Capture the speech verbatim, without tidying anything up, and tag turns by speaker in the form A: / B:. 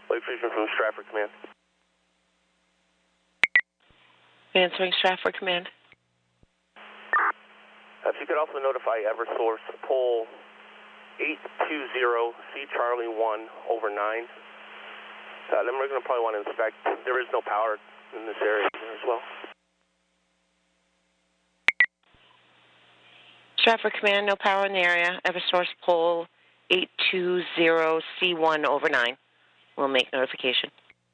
A: Wait for you from Stratford Command.
B: Answering Stratford Command.
A: Uh, if you could also notify Eversource, pole eight two zero C Charlie one over nine. Uh, then we're going to probably want to inspect. There is no power in this area there as well.
B: Stratford Command, no power in the area. Eversource pole eight two zero C one over nine. We'll make notification.